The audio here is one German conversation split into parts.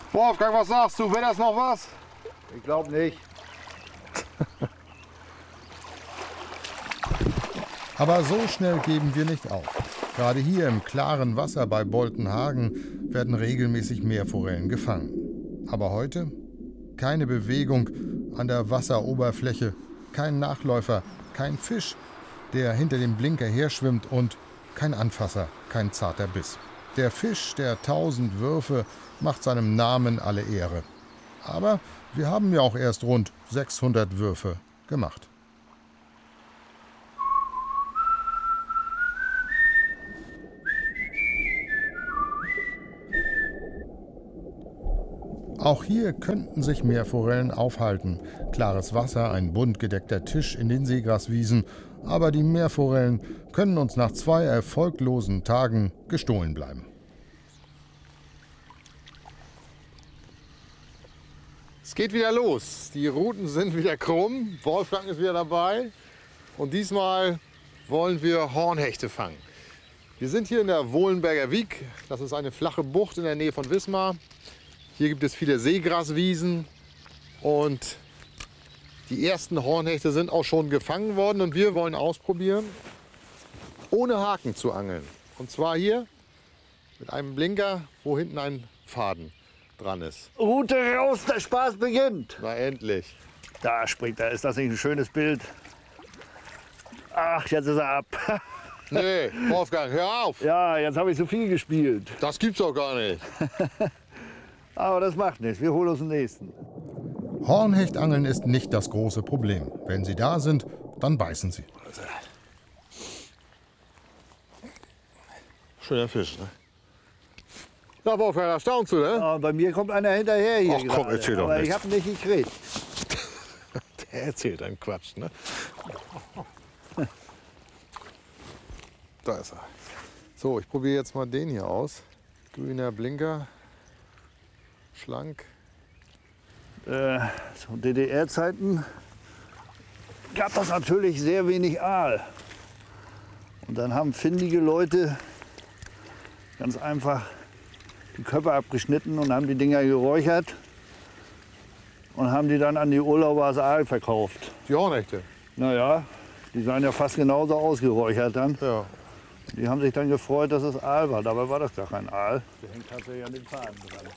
Wolfgang, was sagst du? Wäre das noch was? Ich glaube nicht. Aber so schnell geben wir nicht auf. Gerade hier im klaren Wasser bei Boltenhagen werden regelmäßig Meerforellen gefangen. Aber heute keine Bewegung an der Wasseroberfläche, kein Nachläufer, kein Fisch, der hinter dem Blinker herschwimmt und kein Anfasser, kein zarter Biss. Der Fisch der 1000 Würfe macht seinem Namen alle Ehre. Aber wir haben ja auch erst rund 600 Würfe gemacht. Auch hier könnten sich Meerforellen aufhalten. Klares Wasser, ein bunt gedeckter Tisch in den Seegraswiesen. Aber die Meerforellen können uns nach 2 erfolglosen Tagen gestohlen bleiben. Es geht wieder los. Die Routen sind wieder krumm. Wolfgang ist wieder dabei. Und diesmal wollen wir Hornhechte fangen. Wir sind hier in der Wohlenberger Wiek. Das ist eine flache Bucht in der Nähe von Wismar. Hier gibt es viele Seegraswiesen und die ersten Hornhechte sind auch schon gefangen worden und wir wollen ausprobieren, ohne Haken zu angeln. Und zwar hier mit einem Blinker, wo hinten ein Faden dran ist. Route raus, der Spaß beginnt. Na endlich. Da springt er. Ist das nicht ein schönes Bild? Ach, jetzt ist er ab. Nee, Wolfgang, hör auf. Ja, jetzt habe ich so viel gespielt. Das gibt's doch gar nicht. Aber das macht nichts. Wir holen uns den nächsten. Hornhechtangeln ist nicht das große Problem. Wenn sie da sind, dann beißen sie. Schöner Fisch, ne? Na, Wolfgang, da staunst du, ne? Ja, bei mir kommt einer hinterher hier. Ach, komm, gerade. erzähl doch Aber nichts. ich habe ihn nicht gekriegt. Der erzählt einen Quatsch, ne? Da ist er. So, ich probiere jetzt mal den hier aus. Grüner Blinker. Schlank. Zu DDR-Zeiten gab es natürlich sehr wenig Aal. Und dann haben findige Leute ganz einfach die Köpfe abgeschnitten und haben die Dinger geräuchert und haben die dann an die Urlauber als Aal verkauft. Die Hornhechte. Naja, die sahen ja fast genauso ausgeräuchert dann. Ja. Die haben sich dann gefreut, dass es Aal war. Dabei war das gar kein Aal. Der hängt tatsächlich an den Faden dran.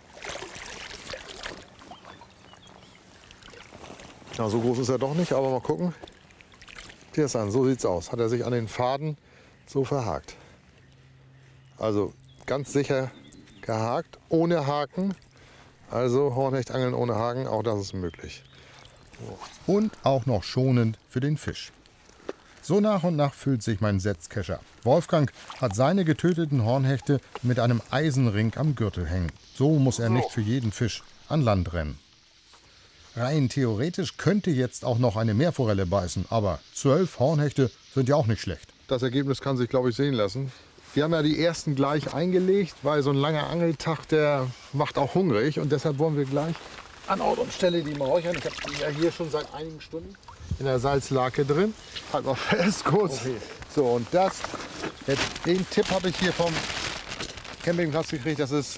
Na, so groß ist er doch nicht, aber mal gucken. Hier ist an, so sieht's aus. Hat er sich an den Faden so verhakt. Also ganz sicher gehakt, ohne Haken. Also Hornhechtangeln ohne Haken, auch das ist möglich. Und auch noch schonend für den Fisch. So nach und nach füllt sich mein Setzkescher. Wolfgang hat seine getöteten Hornhechte mit einem Eisenring am Gürtel hängen. So muss er nicht für jeden Fisch an Land rennen. Rein theoretisch könnte jetzt auch noch eine Meerforelle beißen, aber 12 Hornhechte sind ja auch nicht schlecht. Das Ergebnis kann sich, glaube ich, sehen lassen. Wir haben ja die ersten gleich eingelegt, weil so ein langer Angeltag, der macht auch hungrig. Und deshalb wollen wir gleich an Ort und Stelle die mal räuchern. Ich habe die ja hier schon seit einigen Stunden in der Salzlake drin. Halt mal fest kurz. Okay. So, und den Tipp habe ich hier vom Campingplatz gekriegt. Das ist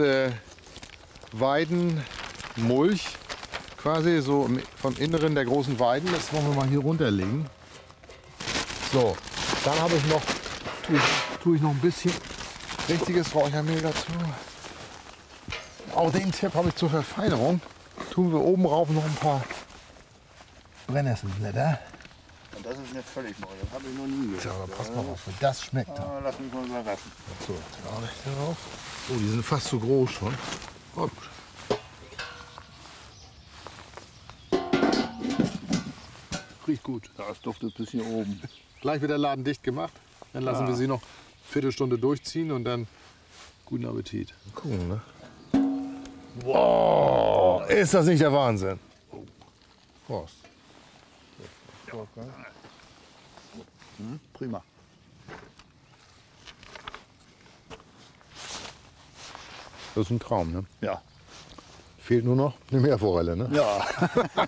Weidenmulch. Quasi so vom Inneren der großen Weiden. Das wollen wir mal hier runterlegen. So, dann habe ich noch, tue ich noch ein bisschen richtiges Räuchermehl dazu. Auch den Tipp habe ich zur Verfeinerung. Tun wir oben rauf noch ein paar Brennnesselblätter. Und das ist mir völlig neu. Das habe ich noch nie gehört. Ja, aber pass mal auf, wie das schmeckt. Ah, lass mich mal überraschen. So, da habe ich darauf. Oh, die sind fast zu groß schon. Oh, gut. Riecht gut. Das duftet bis hier oben. Gleich wird der Laden dicht gemacht. Dann lassen wir sie noch eine Viertelstunde durchziehen und dann guten Appetit. Gucken, ne? Wow, ist das nicht der Wahnsinn? Prost. Prima. Das ist ein Traum, ne? Ja. Fehlt nur noch eine Meerforelle, ne? Ja.